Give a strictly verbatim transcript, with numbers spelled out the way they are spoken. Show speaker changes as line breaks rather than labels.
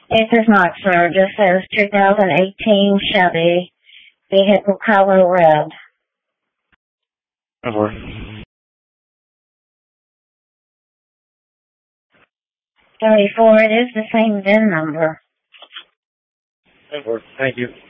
It does not, sir. It just says two thousand eighteen Chevy, vehicle color red.
Over.
thirty-four, it is the same V I N number.
Over. Thank you.